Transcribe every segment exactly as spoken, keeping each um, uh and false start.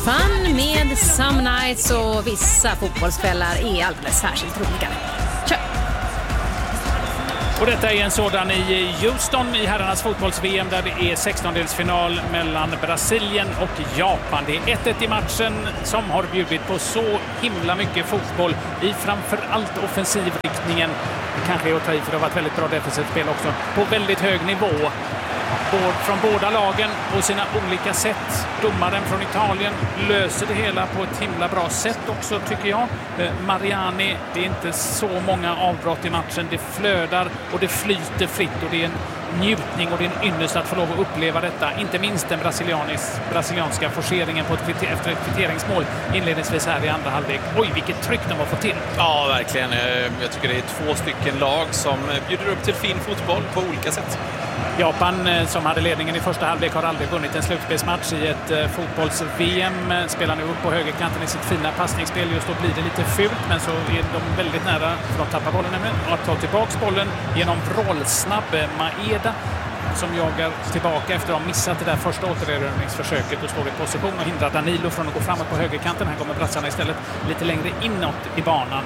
Fun med Some Nights, och vissa fotbollskvällar är alldeles särskilt roliga. Kör! Och detta är en sådan i Houston i herrarnas fotbolls-V M där det är sextondelsfinal mellan Brasilien och Japan. Det är ett ett i matchen som har bjudit på så himla mycket fotboll i framförallt offensivriktningen. Det kanske är att ta i, för det har varit väldigt bra defensivt spel också på väldigt hög nivå. Från båda lagen på sina olika sätt. Domaren från Italien löser det hela på ett himla bra sätt också, tycker jag. Mariani, det är inte så många avbrott i matchen. Det flödar och det flyter fritt, och det är en njutning och det är en ynnest att få lov att uppleva detta. Inte minst den brasilianska forceringen på ett kvitter, efter ett kvitteringsmål inledningsvis här i andra halvlek. Oj, vilket tryck de har fått till. Ja, verkligen. Jag tycker det är två stycken lag som bjuder upp till fin fotboll på olika sätt. Japan, som hade ledningen i första halvlek, har aldrig vunnit en slutspelsmatch i ett uh, fotbolls-V M. Spelar nu upp på högerkanten i sitt fina passningsspel. Just då blir det lite fult, men så är de väldigt nära, för de tappar bollen nämligen, och tar tillbaka bollen genom vrålsnabb Maeda som jagar tillbaka efter att ha missat det där första återerövringsförsöket och står i position och hindrar Danilo från att gå framåt på högerkanten. Här kommer brassarna istället lite längre inåt i banan.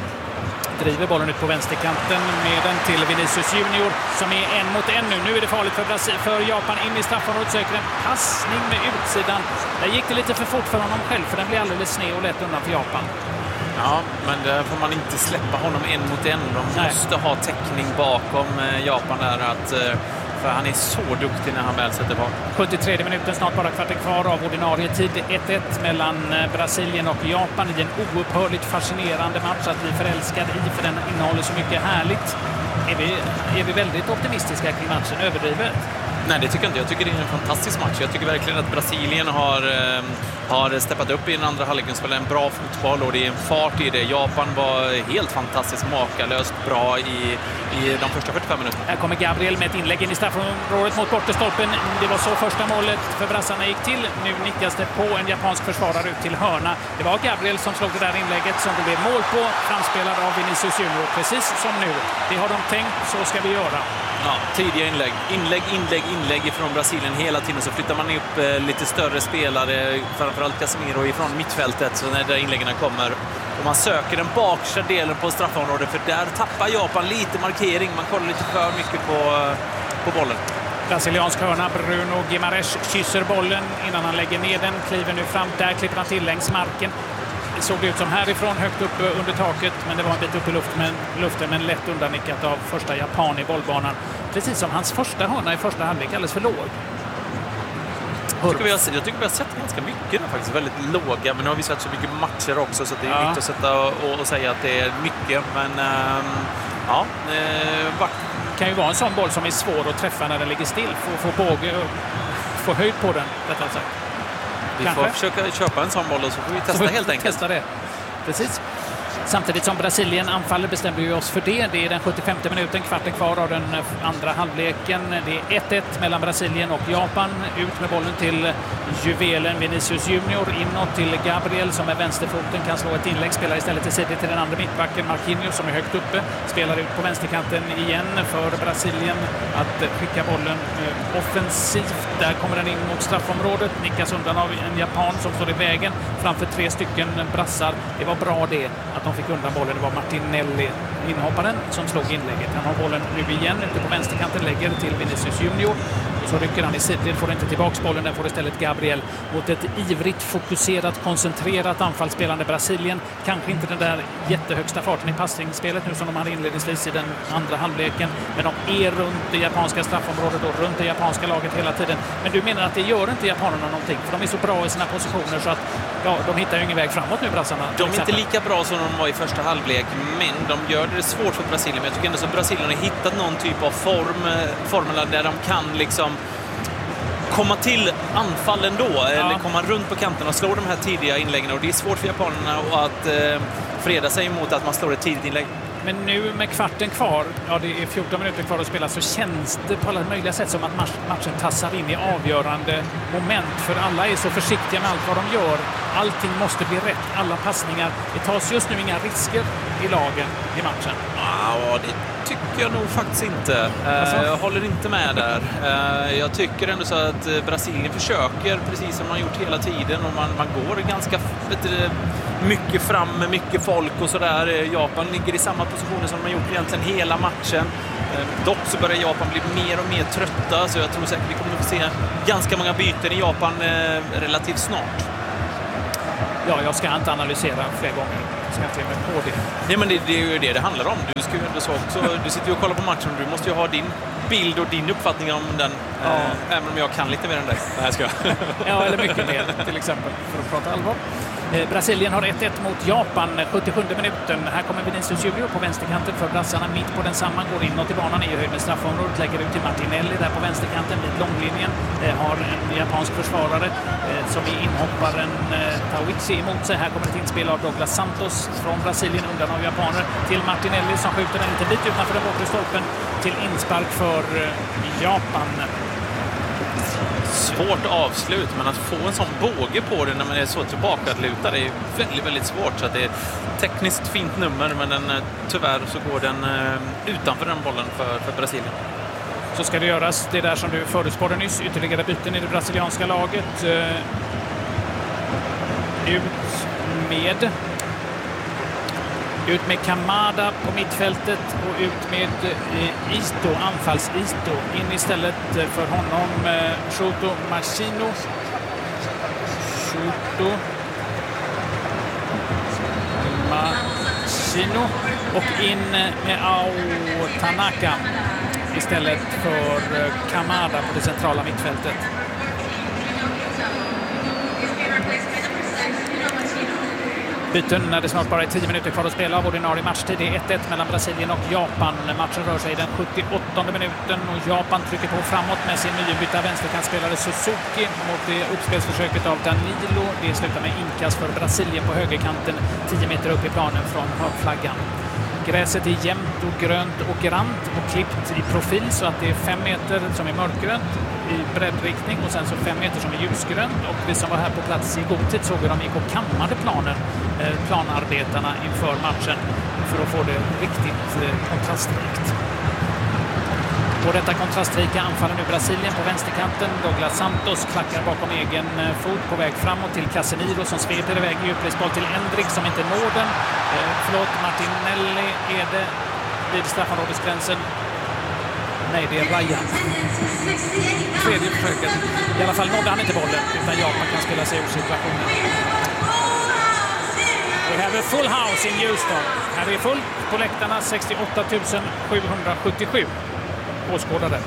Driver bollen ut på vänsterkanten med den till Vinicius Junior som är en mot en nu. Nu är det farligt för, Brasil- för Japan in i straffområdet, söker en passning med utsidan. Där gick det lite för fort för honom själv, för den blir alldeles sned och lätt undan för Japan. Ja, men där får man inte släppa honom en mot en. De Nej. måste ha täckning bakom Japan där, att, för han är så duktig när han väl sätter på. sjuttiotredje minuten, snart bara kvarten kvar av ordinarie tid. ett ett mellan Brasilien och Japan i en oupphörligt fascinerande match att bli förälskad i, för den innehåller så mycket härligt. Är vi, är vi väldigt optimistiska kring matchen, överdrivet? Nej, det tycker jag inte. Jag tycker det är en fantastisk match. Jag tycker verkligen att Brasilien har, eh, har steppat upp i den andra halvleken, spelar en bra fotboll och det är en fart i det. Japan var helt fantastiskt makalöst bra i, i de första fyrtiofem minuterna. Här kommer Gabriel med ett inlägg in i straffområdet mot bortestolpen. Det var så första målet för brassarna gick till. Nu nickas det på en japansk försvarare ut till hörna. Det var Gabriel som slog det där inlägget som det blev mål på, framspelad av Vinicius Junior. Precis som nu. Det har de tänkt, så ska vi göra. Ja, tidiga inlägg. Inlägg, inlägg, inlägg från Brasilien hela tiden. Så flyttar man upp eh, lite större spelare, framförallt Casemiro ifrån mittfältet, så när där inläggen kommer. Och man söker den bakre delen på straffområdet, för där tappar Japan lite markering. Man kollar lite för mycket på, på bollen. Brasiliansk hörna, Bruno Guimarães kysser bollen innan han lägger ner den. Kliver nu fram, där klipper han till längs marken. Det såg ut som härifrån, högt upp under taket, men det var en bit upp i luften, men, luften, men lätt undannickat av första japan i bollbanan. Precis som hans första hörna i första halvlek, alldeles för låg. Jag tycker, vi har, jag tycker vi har sett ganska mycket nu faktiskt, väldigt låga, men nu har vi sett så mycket matcher också, så det är ja. viktigt att sätta och, och säga att det är mycket, men ähm, ja, äh, vart. Det kan ju vara en sån boll som är svår att träffa när den ligger still, få, få, båge, få höjd på den, rättare sagt. Vi Kanske. får försöka köpa en sån boll och så får vi testa får vi helt enkelt. Testa det. Precis. Samtidigt som Brasilien anfaller bestämmer vi oss för det. Det är den sjuttiofemte minuten, kvarten kvar av den andra halvleken. Det är ett ett mellan Brasilien och Japan. Ut med bollen till juvelen Vinicius Junior. Inåt till Gabriel som med vänsterfoten kan slå ett inlägg. Spelar istället till sidan till den andra mittbacken Marquinhos som är högt uppe. Spelar ut på vänsterkanten igen för Brasilien att skicka bollen offensivt. Där kommer den in mot straffområdet. Nickas undan av en japan som står i vägen framför tre stycken brassar. Det var bra det att de fick undan bollen. Det var Martinelli, inhopparen, som slog inlägget. Han har bollen nu igen ute på vänsterkanten, lägger till Vinicius Junior. Så rycker han i sidled, får inte tillbaka bollen, den får istället Gabriel mot ett ivrigt, fokuserat, koncentrerat anfallsspelande Brasilien. Kanske inte den där jättehögsta farten i passningsspelet nu som de hade inledningsvis i den andra halvleken, men de är runt det japanska straffområdet och runt det japanska laget hela tiden. Men du menar att det gör inte japanerna någonting, för de är så bra i sina positioner så att ja, de hittar ju ingen väg framåt nu, brassarna. De är inte lika bra som de var i första halvlek, men de gör det svårt för Brasilien. Men jag tycker ändå att Brasilien har hittat någon typ av form, formula där de kan liksom komma till anfallen då, ja. Eller komma runt på kanten och slå de här tidiga inläggen. Och det är svårt för japanerna att eh, freda sig emot att man slår ett tidigt inlägg. Men nu med kvarten kvar, ja det är fjorton minuter kvar att spela, så känns det på alla möjliga sätt som att matchen tassar in i avgörande moment. För alla är så försiktiga med allt vad de gör allting måste bli rätt. Alla passningar. Det tas just nu inga risker i lagen i matchen. Ja, det tycker jag nog faktiskt inte. Alltså? Jag håller inte med där. Jag tycker ändå så att Brasilien försöker, precis som man gjort hela tiden, och man, man går ganska mycket fram med mycket folk och sådär. Japan ligger i samma positioner som man gjort egentligen hela matchen. Dock så börjar Japan bli mer och mer trötta, så jag tror säkert vi kommer att få se ganska många byten i Japan relativt snart. Ja, jag ska inte analysera fler gånger. Jag ska inte ge mig på det. Nej, men det, det är ju det det handlar om. Du ska ju ändå så också, du sitter ju och kollar på matchen och du måste ju ha din bild och din uppfattning om den. Ja. Äh, även om jag kan lite mer än dig. Nej, ska jag. Ja, eller mycket mer till exempel, för att prata allvar. Eh, Brasilien har ett ett mot Japan, sjuttiosjunde minuten. Här kommer Vinicius Junior på vänsterkanten för brassarna. Mitt på densamma går inåt i banan i höjd med straffområdet. Lägger ut till Martinelli där på vänsterkanten vid långlinjen. Eh, har en japansk försvarare eh, som är inhopparen eh, Tawichi emot sig. Här kommer ett inspel av Douglas Santos från Brasilien undan av japaner till Martinelli som skjuter en liten bit utanför den bortre stolpen till inspark för eh, Japan. Svårt avslut, men att få en sån båge på det när man är så tillbakalutad är väldigt, väldigt svårt. Så att det är tekniskt fint nummer, men den, tyvärr så går den uh, utanför den bollen för, för Brasilien. Så ska det göras det där som du förutspådde nyss, ytterligare byten i det brasilianska laget. Uh, ut med Ut med Kamada på mittfältet och ut med eh, Ito, anfalls-Ito. In istället för honom eh, Shoto Machino. Shoto Machino. Och in med Ao Tanaka istället för eh, Kamada på det centrala mittfältet. Byten när det snart bara är tio minuter kvar att spela av ordinarie matchtid. Det är ett ett mellan Brasilien och Japan. Matchen rör sig i den sjuttioåttonde minuten och Japan trycker på framåt med sin nybytta vänsterkantspelare Suzuki mot det uppspelsförsöket av Danilo. Det slutar med inkast för Brasilien på högerkanten tio meter upp i planen från högflaggan. Gräset är jämnt och grönt och grant och klippt i profil så att det är fem meter som är mörkgrönt i breddriktning och sen så fem meter som är ljusgrönt. Och vi som var här på plats i god tid såg hur de gick och kammade planen, eh, planarbetarna inför matchen för att få det riktigt eh, kontrastrikt. På detta kontrastrika anfaller nu Brasilien på vänsterkanten. Douglas Santos klackar bakom egen fot på väg framåt till Casemiro som sveper iväg i djupledsboll till Endrick som inte når den. Eh, förlåt, Martinelli är det vid straffområdesgränsen. Nej, det är Ryan. Tredje försöket. I alla fall nådde han inte bollen utan Japan kan spela sig ur situationen. We have a full house in Houston. Här är fullt på läktarna, sextioåtta tusen sjuhundrasjuttiosju åskådare.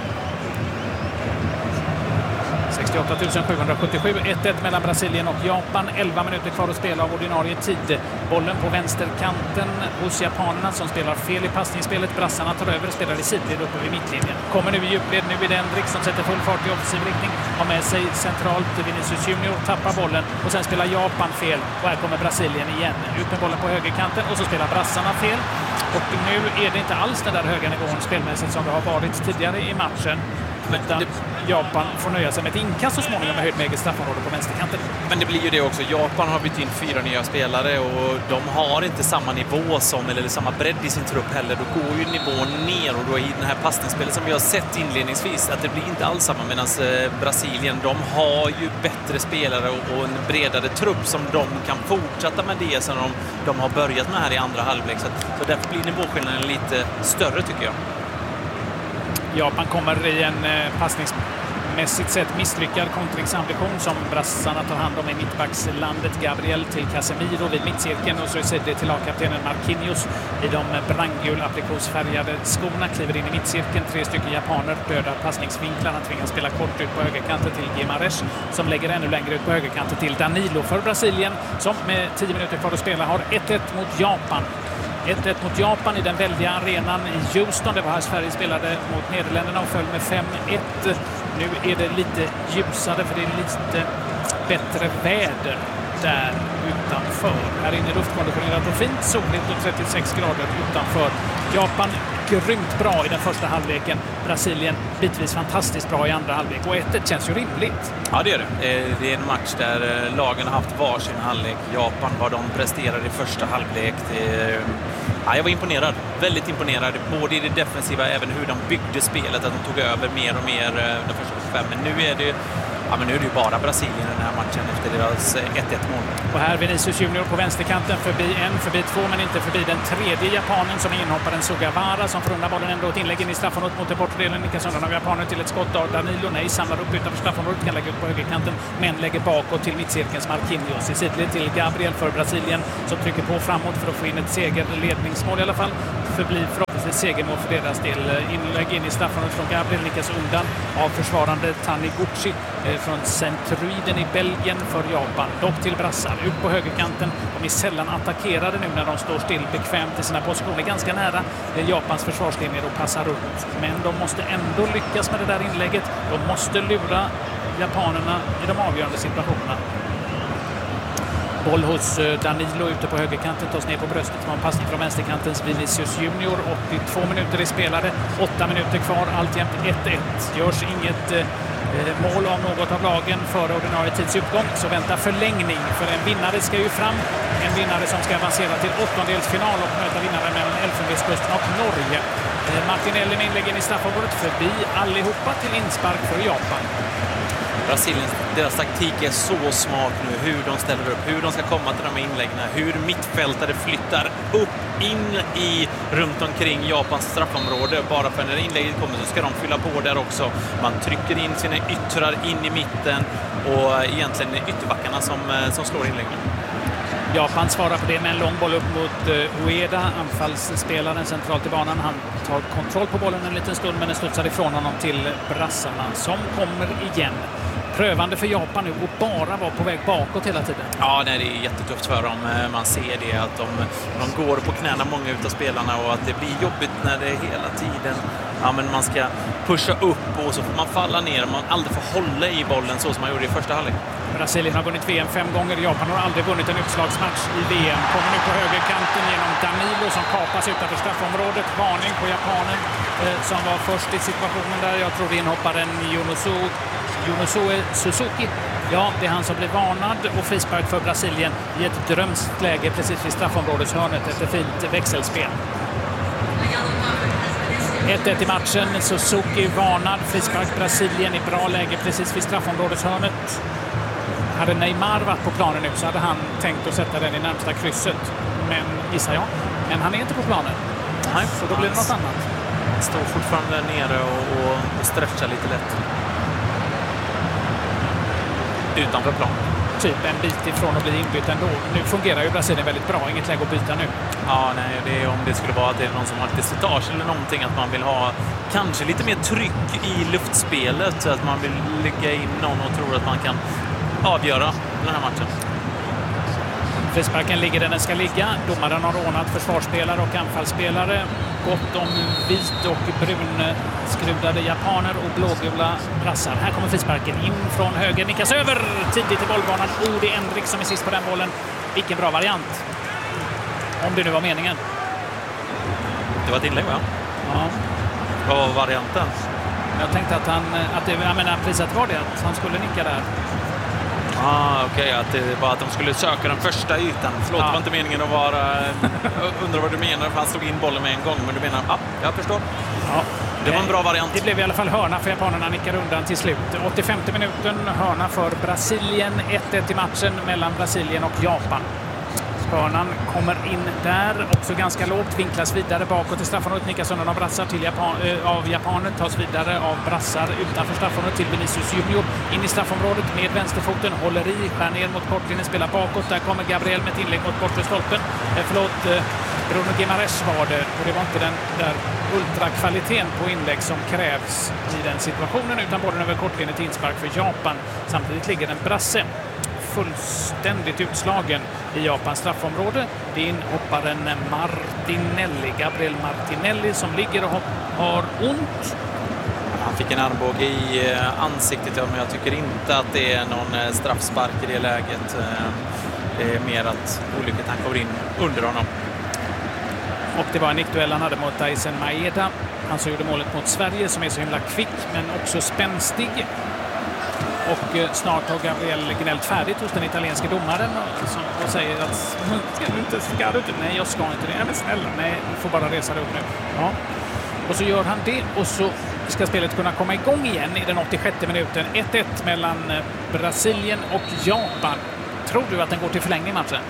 sextioåtta tusen sjuhundrasjuttiosju, ett ett mellan Brasilien och Japan. elva minuter kvar att spela av ordinarie tid. Bollen på vänsterkanten hos japanerna som spelar fel i passningsspelet. Brassarna tar över och spelar i sidled uppe vid mittlinjen. Kommer nu i djupled, nu är det Endrick som sätter full fart i offensiv riktning. Har med sig centralt Vinicius Junior, tappar bollen och sen spelar Japan fel. Och här kommer Brasilien igen. Ut med bollen på högerkanten och så spelar brassarna fel. Och nu är det inte alls den där höga nivån spelmässigt som det har varit tidigare i matchen. Utan Japan får nöja sig med ett inkast så småningom med höjd med eget straffområde på vänsterkanten. Men det blir ju det också. Japan har bytt in fyra nya spelare och de har inte samma nivå som, eller samma bredd i sin trupp heller. Då går ju nivån ner och då i den här passningsspelet som vi har sett inledningsvis att det blir inte alls samma, medan Brasilien, de har ju bättre spelare och en bredare trupp som de kan fortsätta med det som de, de har börjat med här i andra halvlek. Så, så därför blir nivåskillnaden lite större tycker jag. Japan kommer i en passningsmässigt sett misslyckad kontringsambition som brassarna tar hand om i mittbackslandet. Gabriel till Casemiro vid mittcirkeln och så är det till lagkaptenen Marquinhos i de brandgul aprikosfärgade skorna. Kliver in i mittcirkeln, tre stycken japaner dödar passningsvinklar. Han tvingas spela kort ut på högerkanten till Guimarães som lägger ännu längre ut på högerkanten till Danilo för Brasilien som med tio minuter kvar att spela har ett ett mot Japan. ett ett mot Japan i den väldiga arenan i Houston. Det var här Sverige spelade mot Nederländerna och föll med fem ett. Nu är det lite ljusare för det är lite bättre väder där utanför. Här inne är luftkonditionerat och fint, soligt och trettiosex grader utanför. Japan grymt bra i den första halvleken. Brasilien bitvis fantastiskt bra i andra halvlek. Och ett ett känns ju rimligt. Ja, det är det. Det är en match där lagen har haft varsin halvlek. Japan, vad de presterade i första halvlek. Det... Ja, jag var imponerad. Väldigt imponerad. Både i det defensiva, även hur de byggde spelet. Att de tog över mer och mer de första fem. Men nu är det Ja, men nu är det ju bara Brasilien i den här matchen efter deras ett ett mål. Och här Vinicius Junior på vänsterkanten, förbi en, förbi två, men inte förbi den tredje japanen som är inhopparen Sugawara som får undan bollen ändå ett inlägg in i straffområdet mot den bortre delen. Nickas undan av japanen till ett skott av Danilo. Nej, samlar upp utanför straffområdet, kan lägga ut på högerkanten, men lägger bakåt till mittcirkelns Marquinhos. I sidled till Gabriel för Brasilien som trycker på framåt för att få in ett segerledningsmål i alla fall. Förblir förhoppningsvis segermål för deras del. Inlägg in i straffområdet från Gabriel, nickas undan av försvarande Taniguchi från Centruiden i Belgien för Japan. Dock till brassar. Ut på högerkanten. De är sällan attackerade nu när de står still bekvämt i sina positioner. Ganska nära Japans försvarslinjer och passar runt. Men de måste ändå lyckas med det där inlägget. De måste lura japanerna i de avgörande situationerna. Boll hos Danilo ute på högerkanten, tas ner på bröstet från passning från vänsterkantens Vinicius Junior. åttiotvå minuter i spelare, åtta minuter kvar, alltjämt ett ett. Görs inget eh, mål av något av lagen före ordinarie tidsutgång, så väntar förlängning. För en vinnare ska ju fram, en vinnare som ska avancera till åttondelsfinal och möta vinnaren mellan Elfenbenskusten och Norge. Eh, Martinelli med inläggen i straffområdet, förbi allihopa till inspark för Japan. Brasilien, deras taktik är så smart nu, hur de ställer upp, hur de ska komma till de här inläggen, hur mittfältare flyttar upp, in i, runt omkring Japans straffområde. Bara för när inlägget kommer så ska de fylla på där också. Man trycker in sina yttrar in i mitten och egentligen ytterbackarna som, som slår inläggen. Japan svarar på det med en lång boll upp mot Ueda, anfallsspelaren centralt i banan. Han tar kontroll på bollen en liten stund, men den studsar ifrån honom till brassarna som kommer igen. Prövande för Japan nu och bara var på väg bakåt hela tiden. Ja, nej, det är jättetufft för dem. Man ser det att de, de går på knäna, många utav spelarna, och att det blir jobbigt när det hela tiden ja, men man ska pusha upp och så får man falla ner. Man aldrig får hålla i bollen så som man gjorde i första halvlek. Brasilien har vunnit V M fem gånger. Japan har aldrig vunnit en utslagsmatch i V M. Kommer nu på högerkanten genom Danilo som kapas utanför straffområdet. Varning på japanen eh, som var först i situationen där. Jag tror det inhopparen Yunosu, Yunosuke Suzuki. Ja, det är han som blir varnad och frispark för Brasilien i ett drömskt läge precis vid straffområdeshörnet. Ett fint växelspel. ett ett i matchen. Suzuki varnad. Frispark Brasilien i bra läge precis vid straffområdeshörnet. Hade Neymar varit på planen nu så hade han tänkt att sätta den i närmsta krysset. Men gissar jag. Men han är inte på planen. Nej, så då blir det något annat. Han står fortfarande där nere och, och, och stretchar lite lätt. Utanför plan. Typ en bit ifrån att bli inbytt ändå. Nu fungerar ju Brasilien väldigt bra. Inget läge att byta nu. Ja, nej, det är om det skulle vara att det är någon som har lite slitage eller någonting, att man vill ha kanske lite mer tryck i luftspelet, så att man vill lägga in någon och tror att man kan avgöra den här matchen. Frisparken ligger där den ska ligga. Domaren har ordnat försvarsspelare och anfallsspelare. Gott om vit och brunskrudade japaner och blågula brassar. Här kommer frisparken in från höger. Nickas över tidigt i bollbanan. Odi Endrik som är sist på den bollen. Vilken bra variant. Om det nu var meningen. Det var ett inlägg, va? Ja. Vad var varianten? Jag tänkte att han, att det, jag menar, precis att det var det, att han skulle nicka där. Ah, okej, okay, att det var att de skulle söka den första ytan. Förlåt, ja. Det var inte meningen att vara... undrar vad du menar, för han slog in bollen med en gång. Men du menar, ja, jag förstår. Ja. Det var en bra variant. Det blev i alla fall hörna för japanerna, nickar undan till slut. åttiofemte minuten, hörna för Brasilien. ett ett i matchen mellan Brasilien och Japan. Hörnan kommer in där, också ganska lågt, vinklas vidare bakåt i straffområdet, nickas undan av brassar till Japan, äh, av japanen, tas vidare av brassar utanför straffområdet till Vinicius Junior, in i straffområdet med vänsterfoten, håller i, skär ner mot kortlinjen, spelar bakåt, där kommer Gabriel med ett inlägg mot bortre stolpen, eh, förlåt, eh, Bruno Guimaraes var det, och det var inte den där ultrakvaliteten på inlägg som krävs i den situationen, utan bollen över kortlinjen till inspark för Japan. Samtidigt ligger en brasse fullständigt utslagen i Japans straffområde. Det är inhopparen Martinelli, Gabriel Martinelli, som ligger och har ont. Han fick en armbåge i ansiktet, men jag tycker inte att det är någon straffspark i det läget. Det är mer att olyckan kommer in under honom. Och det var en nickduell han hade mot Daysen Maeda. Han som gjorde målet mot Sverige, som är så himla kvick men också spänstig. Och eh, snart har Gabriel gnällt färdigt hos den italienska domaren och, som, och säger att ska du inte, ska du inte? Nej, jag ska inte det. Ja, men snälla, nej, du får bara resa dig upp nu. Ja. Och så gör han det och så ska spelet kunna komma igång igen i den åttiosjätte minuten. ett ett mellan Brasilien och Japan. Tror du att den går till förlängning matchen?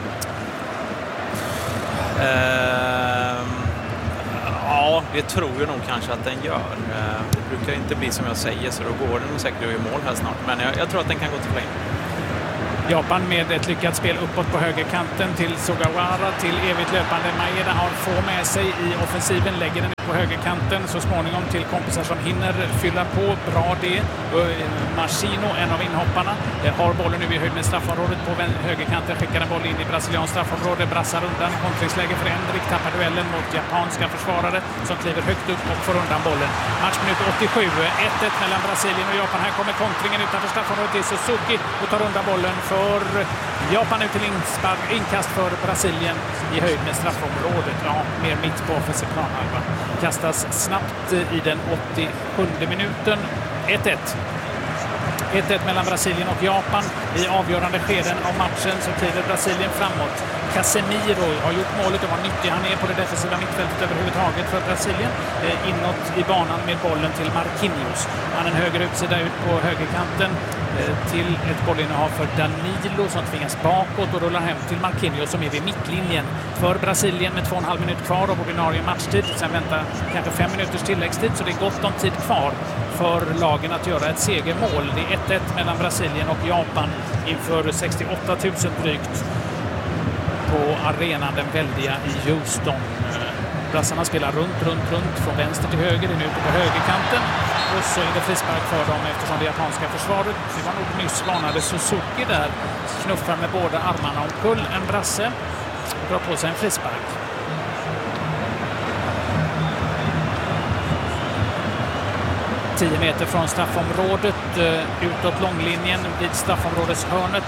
Uh, ja, det tror jag nog kanske att den gör. Uh, det brukar inte bli som jag säger, så då går den säkert i mål här snart. Men jag, jag tror att den kan gå till förlängning. Japan med ett lyckat spel uppåt på högerkanten till Sugawara, till evigt löpande Maeda har få med sig i offensiven, lägger den på högerkanten så småningom till kompisar som hinner fylla på bra det. Machino, en av inhopparna, har bollen nu i höjd med straffområdet på högerkanten, skickar en boll in i brasiliansk straffområde, brassar undan, kontringsläge för Endrik, tappar duellen mot japanska försvarare som kliver högt upp och får undan bollen. Matchminut åttiosju, ett ett mellan Brasilien och Japan. Här kommer kontringen utanför straffområdet till Suzuki och tar undan bollen för Japan ut till inkast för Brasilien i höjd med straffområdet. Ja, mer mitt på offensiv planhalva. Kastas snabbt i den åttiosjunde minuten. ett ett. ett ett mellan Brasilien och Japan. I avgörande skeden av matchen så kliver Brasilien framåt. Casemiro har gjort målet och var nyttig. Han är på det defensiva mittfältet överhuvudtaget för Brasilien. Eh, inåt i banan med bollen till Marquinhos. Han en höger utsida ut på högerkanten eh, till ett bollinnehav för Danilo som tvingas bakåt och rullar hem till Marquinhos som är vid mittlinjen för Brasilien med två och en halv minut kvar av ordinarie matchtid. Sen väntar kanske fem minuters tilläggstid, så det är gott om tid kvar för lagen att göra ett segermål. Det är ett ett mellan Brasilien och Japan inför sextioåtta tusen drygt på arenan, den väldiga i Houston. Brassarna spelar runt, runt, runt från vänster till höger, den är ute på högerkanten och så är det frispark för dem eftersom det japanska försvaret, det var nog nyss varnade Suzuki där, knuffar med båda armarna omkull en brasse, drar på sig en frispark. tio meter från straffområdet, utåt långlinjen vid straffområdeshörnet.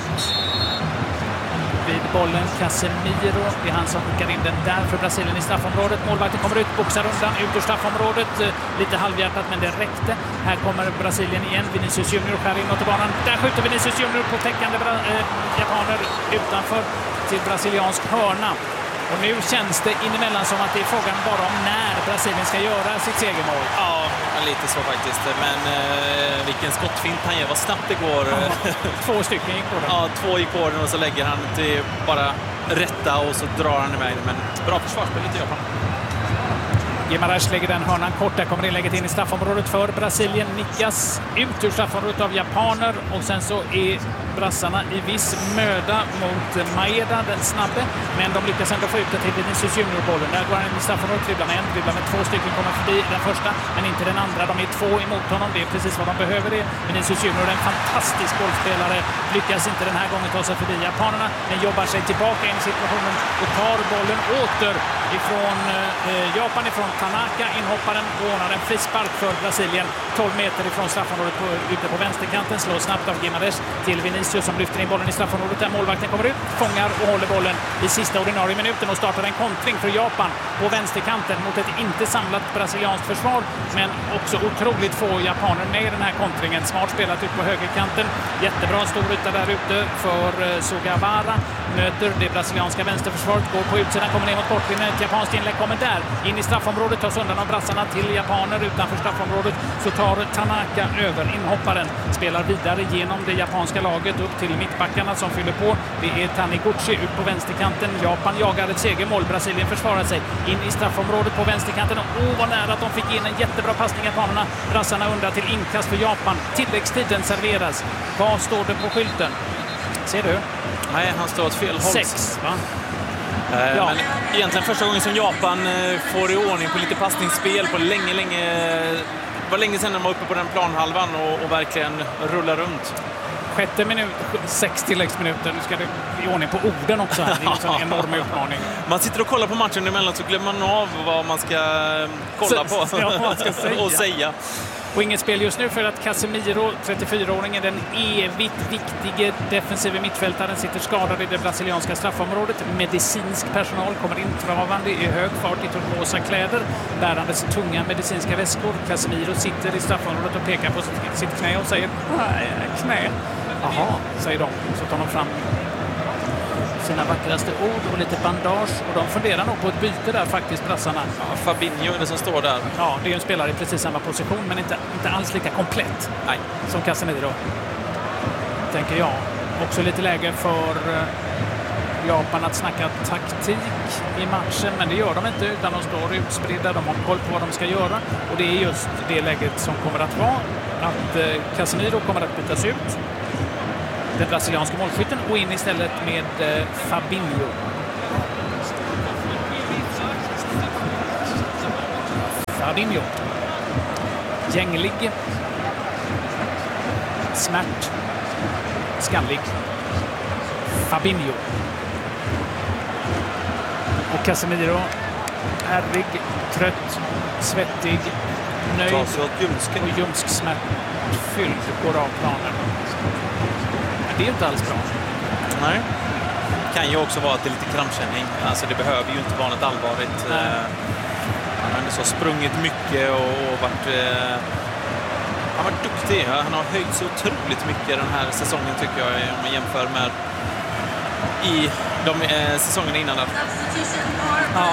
Vid bollen Casemiro, det är han som skickar in den där för Brasilien i straffområdet. Målvakten kommer ut, boxar undan ut ur straffområdet. Lite halvhjärtat, men det räckte. Här kommer Brasilien igen. Vinicius Junior skär in åt banan. Där skjuter Vinicius Junior på täckande äh, japaner utanför till brasiliansk hörna. Och nu känns det inemellan som att det är frågan bara om när Brasilien ska göra sitt segermål. Ja, lite så faktiskt. Men eh, vilken skottfint han ger. Vad snabbt det går. Ja, två stycken gick på den. Ja, två gick på den och så lägger han till bara rätta och så drar han iväg. Men bra försvarsspel i Japan. Guimaraes lägger den hörnan kort. Där kommer inlägget in i straffområdet för Brasilien. Nickas ut ur straffområdet av japaner. Och sen så är brassarna i viss möda mot Maeda, den snabbe. Men de lyckas ändå få ut det till Vinicius Junior-bollen. Där går han in i straffområdet, dribblar med en, dribblar med två stycken, kommer förbi den första, men inte den andra. De är två emot honom. Det är precis vad de behöver det. Vinicius Junior, en fantastisk bollspelare, lyckas inte den här gången ta sig förbi japanerna, men jobbar sig tillbaka in i situationen och tar bollen åter ifrån eh, Japan, ifrån Tanaka, inhopparen, ordnar en frispark för Brasilien. tolv meter ifrån straffområdet på, ute på vänsterkanten, slår snabbt av Guimaraes till Vinicius som lyfter in bollen i straffområdet där målvakten kommer ut, fångar och håller bollen i sista ordinarie minuten och startar en kontring för Japan på vänsterkanten mot ett inte samlat brasilianskt försvar, men också otroligt få japaner med i den här kontringen. Smart spelat ut på högerkanten, jättebra stor yta där ute för Sugawara, möter det brasilianska vänsterförsvaret, går på utsidan, kommer ner mot kortlinjen, ett japanskt inlägg kommer där, in i straffområdet, tas undan av brassarna till japaner utanför straffområdet, så tar Tanaka över, inhopparen spelar vidare genom det japanska laget upp till mittbackarna som fyller på. Det är Taniguchi ut på vänsterkanten. Japan jagar ett segermål. Brasilien försvarar sig in i straffområdet på vänsterkanten. Och åh, vad nära att de fick in en jättebra passning japanerna. Brassarna undrar till inkast för Japan. Tilläggstiden serveras. Vad står det på skylten? Ser du? Nej, han står åt fel håll. Sex, va? Eh, ja. Men egentligen första gången som Japan eh, får i ordning på lite passningsspel på länge, länge... Det var länge sedan de var uppe på den planhalvan och, och verkligen rullar runt. Sjätte minut, sex tilläggsminuter. Nu ska det i ordning på orden också. Det är en enorm utmaning. Man sitter och kollar på matchen emellan så glömmer man av vad man ska kolla på ja, man ska säga. och säga. Och inget spel just nu för att Casemiro, trettiofyraåringen, den evigt viktige defensiva mittfältaren, sitter skadad i det brasilianska straffområdet. Medicinsk personal kommer intravande i hög fart i turkosa kläder, bärandes tunga medicinska väskor. Casemiro sitter i straffområdet och pekar på sitt knä och säger nej, knä. Jaha, säger de. Så tar de fram sina vackraste ord och lite bandage, och de funderar nog på ett byte där faktiskt, brassarna. Ja, Fabinho är det som står där. Ja, det är ju en spelare i precis samma position, men inte, inte alls lika komplett. Nej. Som Casemiro, tänker jag. Också lite läge för Japan att snacka taktik i matchen, men det gör de inte, utan de står utspridda, de har koll på vad de ska göra, och det är just det läget som kommer att vara att Casemiro kommer att bytas ut, den brasilianska målskytten, och in istället med eh, Fabinho. Fabinho. Gänglig. Smärt. Skallig. Fabinho. Och Casemiro. Ärrig, trött, svettig, nöjd och ljumsk-smärtfylld går av planen. Det är inte alls bra. Nej. Det kan ju också vara att det är lite krampkänning. Alltså det behöver ju inte vara något allvarligt. Eh, han har så sprungit mycket och, och varit, eh, han har varit duktig. Han har höjt så otroligt mycket den här säsongen, tycker jag, om man jämför med i de eh, säsongerna innan. Där. Ja.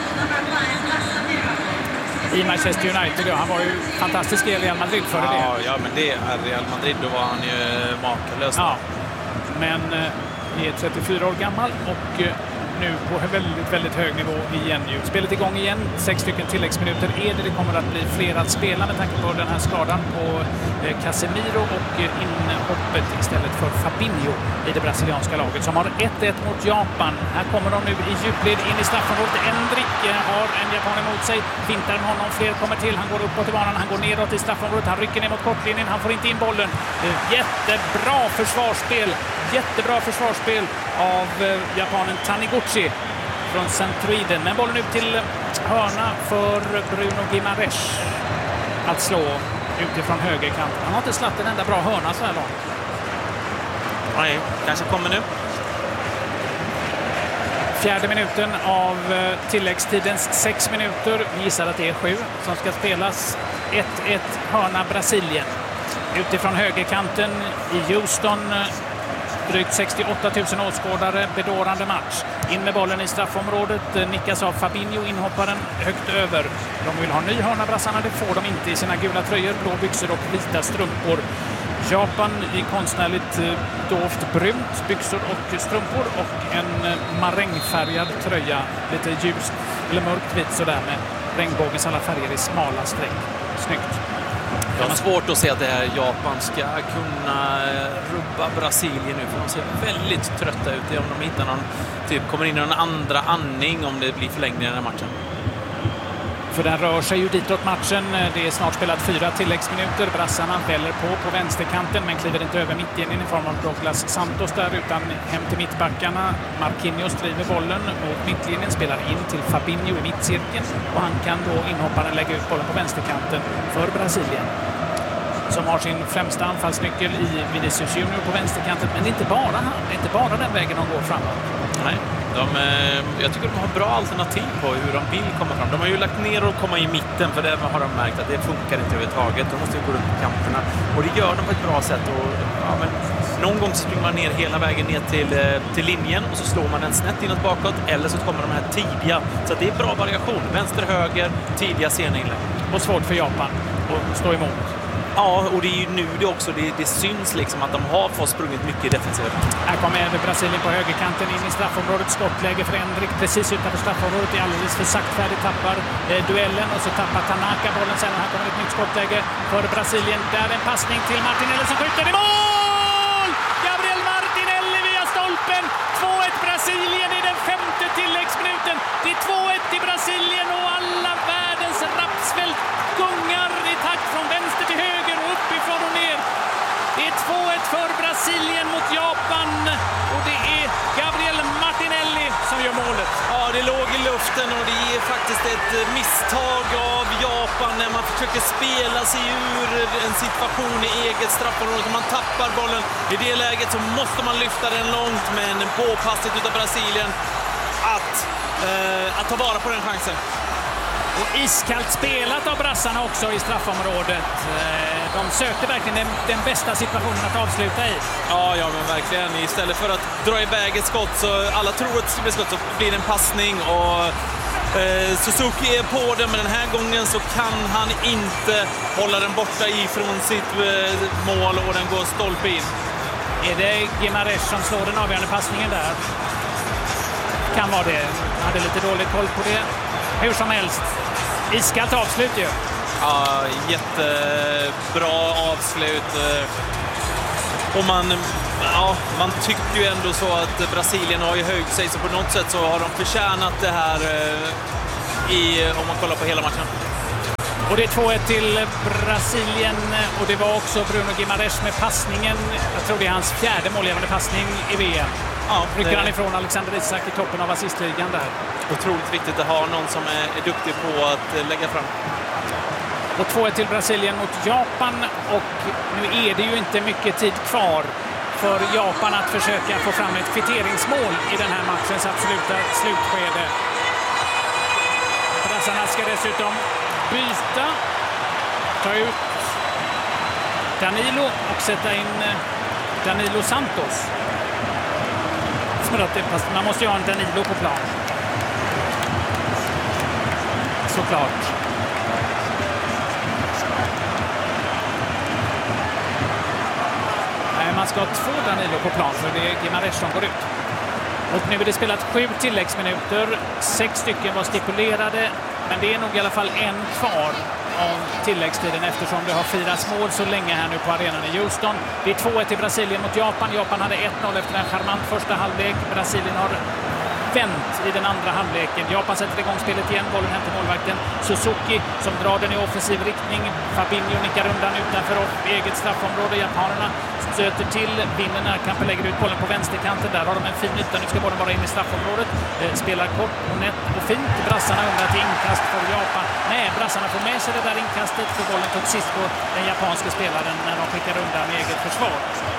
I Manchester United, ja, han var ju fantastisk i Real Madrid före ja, det. Ja, men det är Real Madrid, då var han ju makalös. Ja, men eh, är trettiofyra år gammal och eh, nu på väldigt, väldigt hög nivå igen. Ju. Spelet igång igen, sex stycken tilläggsminuter är det. Det kommer att bli fler att spela med tanke på den här skadan på eh, Casemiro och eh, inhoppet istället för Fabinho i det brasilianska laget som har ett ett mot Japan. Här kommer de nu i djupled in i straffområdet. Endrik eh, har en japan emot sig. Fintar med honom, fler kommer till. Han går uppåt i banan, han går neråt i straffområdet. Han rycker ner mot kortlinjen, han får inte in bollen. Eh, jättebra försvarsspel. Jättebra försvarsspel av eh, japanen Taniguchi från Centroiden. Men bollen ut till hörna för Bruno Guimaraes att slå utifrån högerkant. Han har inte slatt en enda bra hörna så här långt. Nej, kanske kommer nu. Fjärde minuten av tilläggstidens sex minuter. Vi gissar att det är sju som ska spelas. ett ett hörna Brasilien. Utifrån högerkanten i Houston. Drygt sextioåtta tusen åskådare, bedårande match. In med bollen i straffområdet, nickas av Fabinho, inhopparen högt över. De vill ha ny hörna, brassarna, det får de inte i sina gula tröjor, blå byxor och vita strumpor. Japan i konstnärligt dovt brunt, byxor och strumpor och en marängfärgad tröja, lite ljus eller mörkt vit sådär med regnbågens alla färger i smala streck. Snyggt. Jag har svårt att se att det här Japan ska kunna rubba Brasilien nu, för de ser väldigt trötta ut om de hittar någon, typ kommer in i någon andra andning om det blir förlängning i den här matchen. För den rör sig ju ditåt matchen. Det är snart spelat fyra tilläggsminuter. Brassarna väller på på vänsterkanten men kliver inte över mittlinjen i form av Douglas Santos där, utan hem till mittbackarna. Marquinhos driver bollen mot mittlinjen, spelar in till Fabinho i mittcirkeln och han kan då inhopparen lägga ut bollen på vänsterkanten för Brasilien, som har sin främsta anfallsnyckel i Vinicius Junior på vänsterkanten. Men det är inte bara han, det är inte bara den vägen de går framåt. Nej, de, jag tycker de har bra alternativ på hur de vill komma fram. De har ju lagt ner och komma i mitten, för det har de märkt att det funkar inte överhuvudtaget. De måste ju gå runt på kanterna och det gör de på ett bra sätt. Och, ja, men, någon gång så springer man ner hela vägen ner till, till linjen och så slår man den snett inåt bakåt, eller så kommer de här tidiga. Så det är bra variation. Vänster, höger, tidiga sena inlägg. Och svårt för Japan att stå emot. Ja, och det är ju nu det också, det, det syns liksom att de har fått sprungit mycket defensivt. Här kommer Brasilien på högerkanten in i straffområdet, skottläge för Endrik precis utanför straffområdet, är alldeles för saktfärdigt, tappar eh, duellen och så tappar Tanaka bollen sen och här kommer ett nytt skottläge för Brasilien. Där en passning till Martinelli som skjuter i mål! Gabriel Martinelli via stolpen, två ett Brasilien i den femte tilläggsminuten. Det är två ett i Brasilien och alla världens rapsfält gungar i takt från vänster till höger och uppifrån och ner. Det är två ett för Brasilien mot Japan och det är Gabriel Martinelli som gör målet. Ja, det låg i luften och det ger faktiskt faktiskt ett misstag av Japan när man försöker spela sig ur en situation i eget straffområde. Man tappar bollen. I det läget så måste man lyfta den långt, men påpassligt utav Brasilien att, eh, att ta vara på den chansen. Och iskallt spelat av brassarna också i straffområdet. De sökte verkligen den, den bästa situationen att avsluta i. Ja, ja, men verkligen. Istället för att dra iväg ett skott så alla tror att det blir skott så blir det en passning. Och eh, Suzuki är på den, men den här gången så kan han inte hålla den borta ifrån sitt eh, mål och den går stolpe in. Är det Guimaraes som slår den avgörande passningen där? Kan vara det. Hade lite dålig koll på det. Hur som helst. Iskallt avslut ju. Ja, jättebra avslut. Och man, ja, man tycker ju ändå så att Brasilien har ju höjt sig, så på något sätt så har de förtjänat det här i, om man kollar på hela matchen. Och det är två ett till Brasilien, och det var också Bruno Guimaraes med passningen. Jag tror det är hans fjärde målgivande passning i V M. Ja, rycker han ifrån Alexander Isak i toppen av assistligan där. Otroligt viktigt att ha någon som är, är duktig på att lägga fram. Och två ett till Brasilien mot Japan, och nu är det ju inte mycket tid kvar för Japan att försöka få fram ett kvitteringsmål i den här matchens absoluta slutskede. Brassarna ska dessutom byta, ta ut Danilo och sätta in Danilo Santos. Fast man måste ju ha en Danilo på plan. Såklart. Nej, man ska ha två Danilo på plan, för det är Guimaraes som går ut. Och nu är det spelat sju tilläggsminuter. Sex stycken var stipulerade, men det är nog i alla fall en kvar av tilläggstiden eftersom det har firats mål så länge här nu på arenan i Houston. Det är två ett till Brasilien mot Japan. Japan hade ett noll efter en charmant första halvlek. Brasilien har vänt i den andra halvleken. Japan sätter igång spelet igen. Bollen hem till målvakten Suzuki som drar den i offensiv riktning. Fabinho nickar undan utanför eget straffområde. Japanerna stöter till, vinner närkampen, lägger ut bollen på vänsterkanten. Där har de en fin yta. Nu ska bollen bara in i straffområdet. Eh, spelar kort och nätt och fint. Brassarna undrar till inkast för Japan. Nej, brassarna får med sig det där inkastet, för bollen tog sist på den japanska spelaren när de skickar undan med eget försvar.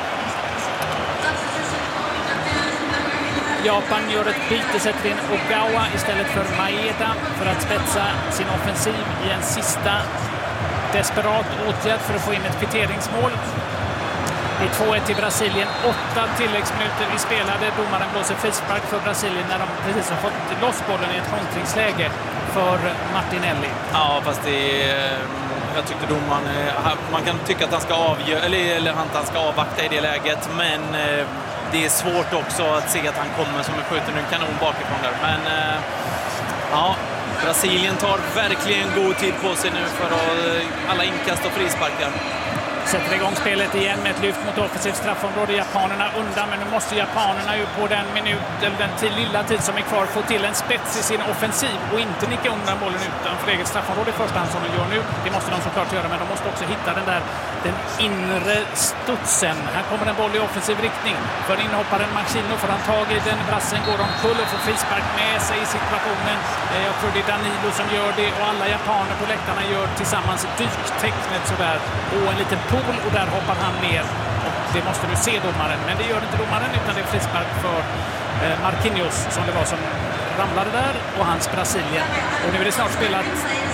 Japan gör ett byte, sätter in Ogawa istället för Maeda för att spetsa sin offensiv i en sista desperat åtgärd för att få in ett kvitteringsmål. Det är två ett till Brasilien, åtta tilläggsminuter i spelade. Domaren blåser frispark för Brasilien när de precis har fått loss bollen i ett kontringsläge för Martinelli. Ja, fast det är, jag tyckte domaren, man kan tycka att han ska avgöra, eller, eller att han ska avvakta i det läget, men det är svårt också att se att han kommer som en skjuter en kanon bakifrån där. Men ja, Brasilien tar verkligen god tid på sig nu för att alla inkast och frisparkar. Sätter igång spelet igen med ett lyft mot offensivt straffområde. Japanerna undan, men nu måste japanerna ju på den minut, eller den till lilla tid som är kvar, få till en spets i sin offensiv och inte nicka undan bollen utanför eget straffområde i första hand som de gör nu. Det måste de såklart göra, men de måste också hitta den där den inre studsen. Här kommer en boll i offensiv riktning. För inhopparen Machino får han tag i den. Brassen går omkull och får frispark med sig i situationen. Jag tror det är Danilo som gör det, och alla japaner på läktarna gör tillsammans dyktecknet sådär. Och en liten pool, och där hoppar han ner. Och det måste du se domaren, men det gör inte domaren, utan det är frispark för eh, Marquinhos som det var som ramlade där, och hans Brasilien. Och nu är det snart spelat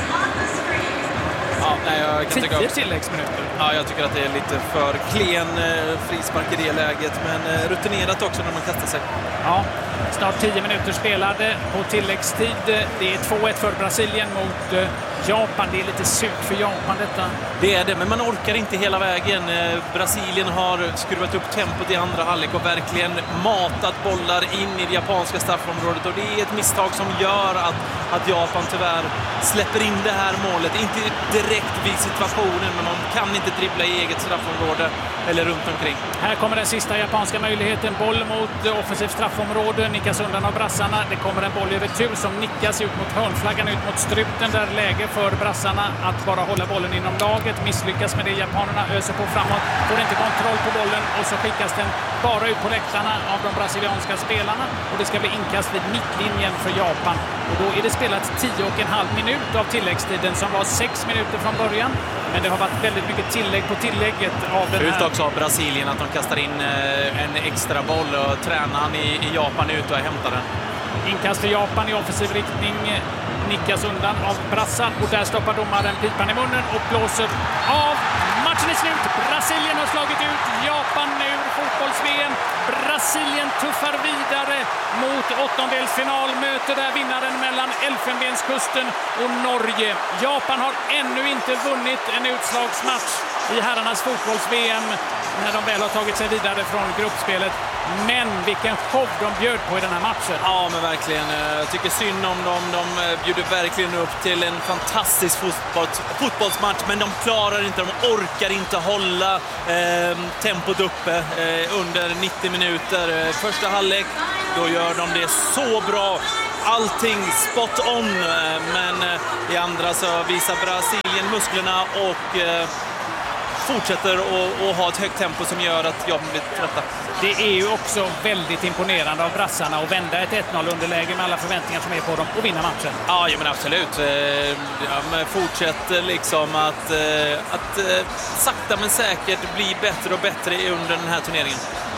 ja, nej, jag kan tio tilläggsminuter. Ja, jag tycker att det är lite för klen eh, frispark i det läget, men eh, rutinerat också när man kastar sig. Ja, snart tio minuter spelade på tilläggstid. Det är två ett för Brasilien mot eh, Japan. Det är lite surt för Japan detta. Det är det, men man orkar inte hela vägen. Eh, Brasilien har skruvat upp tempot i andra halvlek och verkligen matat bollar in i det japanska straffområdet, och det är ett misstag som gör att, att Japan tyvärr släpper in det här målet. Inte direkt vid situationen, men man kan inte dribbla i eget straffområde eller runt omkring. Här kommer den sista japanska möjligheten. Boll mot offensivt straffområde. Nickas undan av brassarna. Det kommer en boll i retur som nickas ut mot hörnflaggan, ut mot struten. Där läge för brassarna att bara hålla bollen inom laget. Misslyckas med det, japanerna öser på framåt, får inte kontroll på bollen och så skickas den bara ut på läktarna av de brasilianska spelarna och det ska bli inkast vid mittlinjen för Japan. Och då är det spelat tio och en halv minut av tilläggstiden som var sex minuter från början. Men det har varit väldigt mycket tillägg på tillägget av den här. Ut också av Brasilien att de kastar in en extra boll och tränaren i, i Japan ut och hämtar den. Inkast för Japan i offensiv riktning nickas undan av brassar och där stoppar domaren pipan i munnen och blåser av. Matchen är slut. Brasilien har slagit ut Japan ur fotbolls-V M. Brasilien tuffar vidare mot åttondelsfinal. Möter där vinnaren mellan Elfenbenskusten och Norge. Japan har ännu inte vunnit en utslagsmatch i herrarnas fotbolls-V M när de väl har tagit sig vidare från gruppspelet. Men vilken show de bjöd på i den här matchen. Ja, men verkligen. Jag tycker synd om dem. De bjuder verkligen upp till en fantastisk fotbolls, fotbollsmatch. Men de klarar inte, de orkar inte hålla eh, tempot uppe eh, under nittio minuter. Första halvlek, då gör de det så bra. Allting spot on. Men eh, i andra så visar Brasilien musklerna och eh, fortsätter att ha ett högt tempo som gör att jag blir trötta. Det är ju också väldigt imponerande av brassarna att vända ett ett noll underläge med alla förväntningar som är på dem och vinna matchen. Ja, ja men absolut. Ja, men fortsätter liksom att, att sakta men säkert bli bättre och bättre under den här turneringen.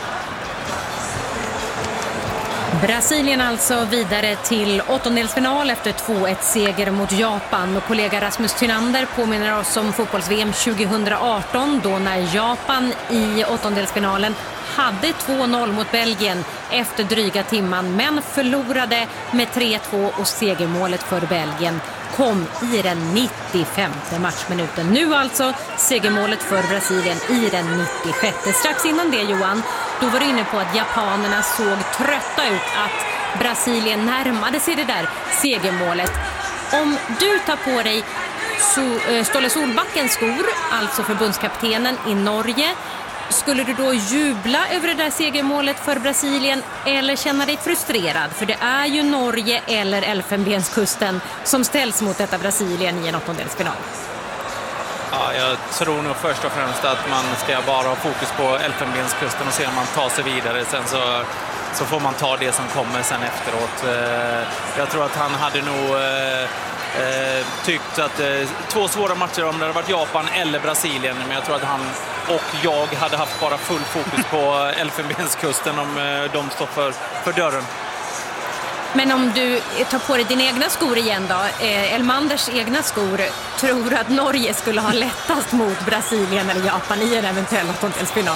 Brasilien alltså vidare till åttondelsfinal efter två ett seger mot Japan. Och kollega Rasmus Tynander påminner oss om fotbolls-V M tjugohundraarton då när Japan i åttondelsfinalen hade två noll mot Belgien efter dryga timman men förlorade med tre två och segermålet för Belgien kom i den nittiofemte matchminuten. Nu alltså segermålet för Brasilien i den nittiosjätte. Strax innan det, Johan, då var du inne på att japanerna såg trötta ut, att Brasilien närmade sig det där segermålet. Om du tar på dig so- Ståle Solbackens skor, alltså förbundskaptenen i Norge, skulle du då jubla över det där segermålet för Brasilien eller känna dig frustrerad? För det är ju Norge eller Elfenbenskusten som ställs mot detta Brasilien i en åttondelsfinal. Ja, jag tror nog först och främst att man ska bara ha fokus på Elfenbenskusten och se om man tar sig vidare. Sen så, så får man ta det som kommer sen efteråt. Jag tror att han hade nog eh, tyckt att eh, två svåra matcher om det hade varit Japan eller Brasilien. Men jag tror att han och jag hade haft bara full fokus på Elfenbenskusten om eh, de står för, för dörren. Men om du tar på dig dina egna skor igen då, eh, Elmanders egna skor, tror du att Norge skulle ha lättast mot Brasilien eller Japan i en eventuell åttondelsfinal?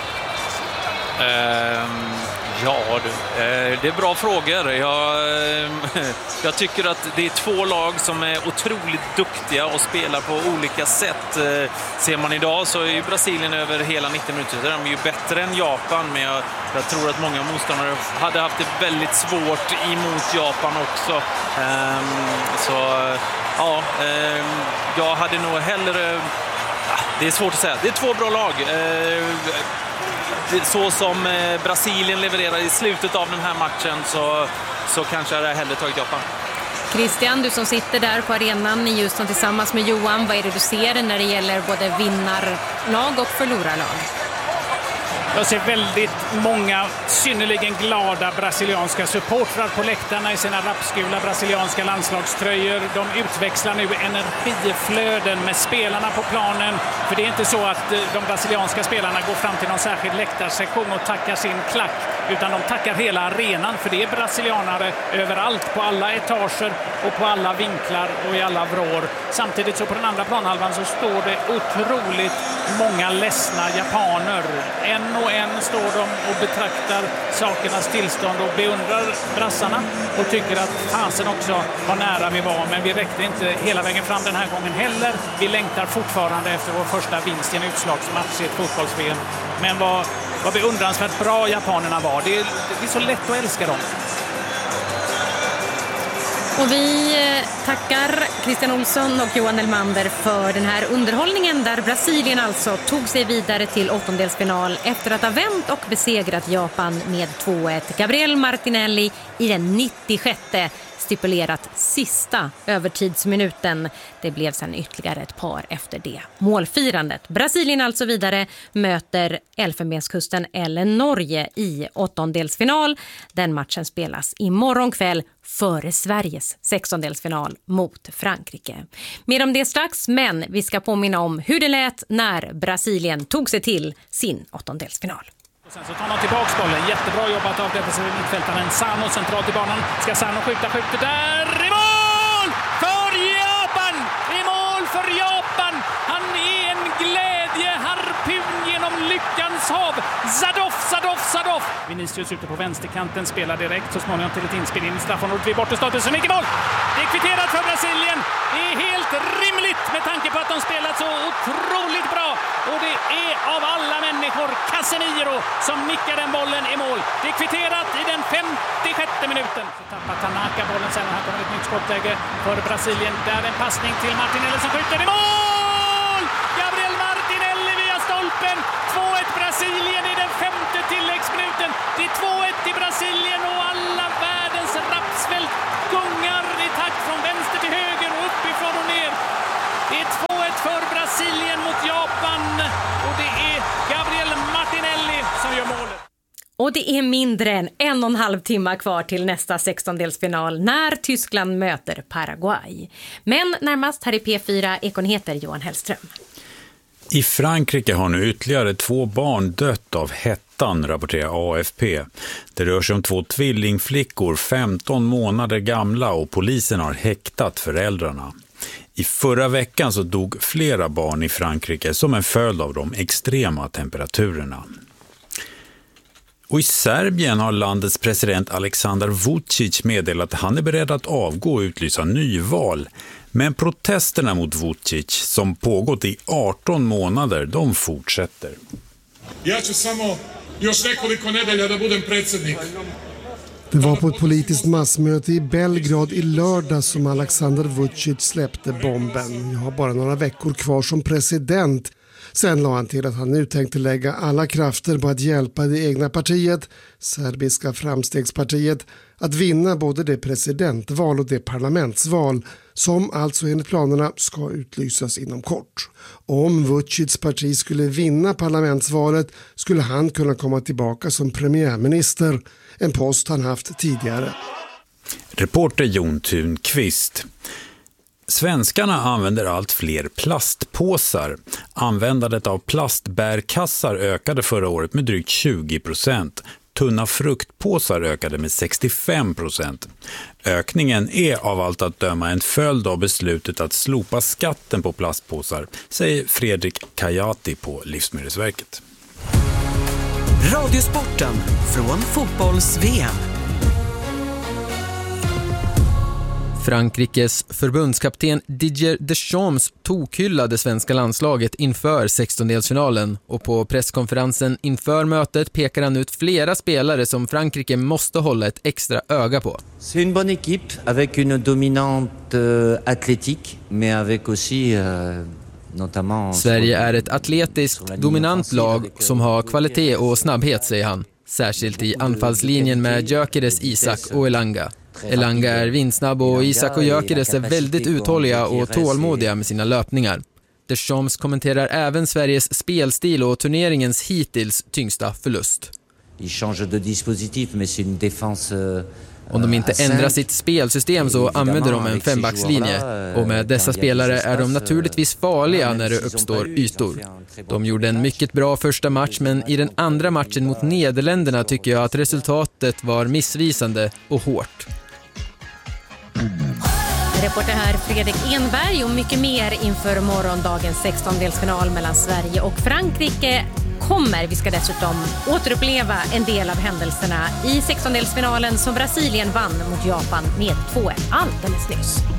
Um, ja, du, eh, det är bra frågor. Jag, eh, jag tycker att det är två lag som är otroligt duktiga och spelar på olika sätt. Eh, ser man idag så är ju Brasilien över hela nittio minuter. De är ju bättre än Japan, men jag, jag tror att många motståndare hade haft det väldigt svårt emot Japan också. Um, så ja, eh, jag hade nog hellre... Det är svårt att säga. Det är två bra lag. Eh, Så som Brasilien levererar i slutet av den här matchen så, så kanske jag hellre tagit Japan. Christian, du som sitter där på arenan i Houston tillsammans med Johan, vad är det du ser när det gäller både vinnarlag och förlorarlag? Jag ser väldigt många synnerligen glada brasilianska supportrar på läktarna i sina rappskula brasilianska landslagströjor. De utväxlar nu energiflöden med spelarna på planen. För det är inte så att de brasilianska spelarna går fram till någon särskild läktarsektion och tackar sin klack. Utan de tackar hela arenan, för det är brasilianare överallt, på alla etager och på alla vinklar och i alla vrår. Samtidigt så på den andra planhalvan så står det otroligt många ledsna japaner. En och en står de och betraktar sakernas tillstånd och beundrar brassarna och tycker att fasen också var nära vi var, men vi räckte inte hela vägen fram den här gången heller. Vi längtar fortfarande efter vår första vinst i en utslagsmatch i ett fotbolls-V M. Men vad, vad beundransvärt bra japanerna var. Det är, det är så lätt att älska dem. Och vi tackar Christian Olsson och Johan Elmander för den här underhållningen där Brasilien alltså tog sig vidare till åttondelsfinal efter att ha vänt och besegrat Japan med två ett. Gabriel Martinelli i den nittiosjätte stipulerat sista övertidsminuten. Det blev sedan ytterligare ett par efter det målfirandet. Brasilien alltså vidare möter Elfenbenskusten eller Norge i åttondelsfinal. Den matchen spelas imorgon kväll före Sveriges sextondelsfinal mot Frankrike. Mer om det strax, men vi ska påminna om hur det lät när Brasilien tog sig till sin åttondelsfinal. Och sen så tar man tillbaka bollen. Jättebra jobbat av defensiva mittfältaren Sano centralt i banan. Ska Sano skjuta, skjuter där. I mål! För Japan! I mål för Japan! Han är en glädjeharpun genom lyckans hav. Zadov, Zadov, Zadov! Vinicius ute på vänsterkanten spelar direkt så småningom till ett inspel in i straffområdet vid bortestatusen som gick i mål. Det är kvitterat för Brasilien. Det är helt rimligt med tanke på att de spelat så otroligt bra. Och det är av alla människor Casemiro som nickar den bollen i mål. Det är kvitterat i den femtiosjätte minuten. Så tappar Tanaka bollen sen och här kommer ett nytt skottläge för Brasilien. Där en passning till Martinelli som skjuter i mål! Gabriel Martinelli via stolpen. två ett Brasilien i den femte tilläggsminuten. Det är två ett i Brasilien och alla världens rapsfält gungar i takt från vänster till höger och uppifrån och ner. Det är två ett för Brasilien mot Japan och det är Gabriel Martinelli som gör målet. Och det är mindre än en och en halv timme kvar till nästa sextondelsfinal när Tyskland möter Paraguay. Men närmast här i P fyra Ekonyheter Johan Hellström. I Frankrike har nu ytterligare två barn dött av hettan, rapporterar A F P. Det rör sig om två tvillingflickor, femton månader gamla, och polisen har häktat föräldrarna. I förra veckan så dog flera barn i Frankrike som en följd av de extrema temperaturerna. Och i Serbien har landets president Aleksandar Vučić meddelat att han är beredd att avgå och utlysa nyval. Men protesterna mot Vučić, som pågått i arton månader, de fortsätter. Ja ću samo još nekoliko nedelja da budem predsjednik. Det var på ett politiskt massmöte i Belgrad i lördag som Aleksandar Vučić släppte bomben. Jag har bara några veckor kvar som president. Sen la han till att han nu tänkte lägga alla krafter på att hjälpa det egna partiet, Serbiska framstegspartiet, att vinna både det presidentval och det parlamentsval som alltså enligt planerna ska utlysas inom kort. Om Vučić parti skulle vinna parlamentsvalet skulle han kunna komma tillbaka som premiärminister, en post han haft tidigare. Reporter Jon Thunqvist. Svenskarna använder allt fler plastpåsar. Användandet av plastbärkassar ökade förra året med drygt tjugo procent. Tunna fruktpåsar ökade med sextiofem procent. Ökningen är av allt att döma en följd av beslutet att slopa skatten på plastpåsar, säger Fredrik Kajati på Livsmedelsverket. Radiosporten från fotbolls-V M. Frankrikes förbundskapten Didier Deschamps tokhyllade svenska landslaget inför sextondelsfinalen och på presskonferensen inför mötet pekar han ut flera spelare som Frankrike måste hålla ett extra öga på. C'est une bonne équipe avec une dominante euh, athlétique mais avec aussi euh... Sverige är ett atletiskt, dominant lag som har kvalitet och snabbhet, säger han. Särskilt i anfallslinjen med Gyökeres, Isak och Elanga. Elanga är vindsnabb och Isak och Gyökeres är väldigt uthålliga och tålmodiga med sina löpningar. Deschamps kommenterar även Sveriges spelstil och turneringens hittills tyngsta förlust. Il change de dispositif mais c'est une défense. Om de inte ändrar sitt spelsystem så använder de en fembackslinje och med dessa spelare är de naturligtvis farliga när det uppstår ytor. De gjorde en mycket bra första match, men i den andra matchen mot Nederländerna tycker jag att resultatet var missvisande och hårt. Reporter här Fredrik Enberg och mycket mer inför morgondagens sextondelsfinal mellan Sverige och Frankrike kommer. Vi ska dessutom återuppleva en del av händelserna i sextondelsfinalen som Brasilien vann mot Japan med två ett alldeles nyss.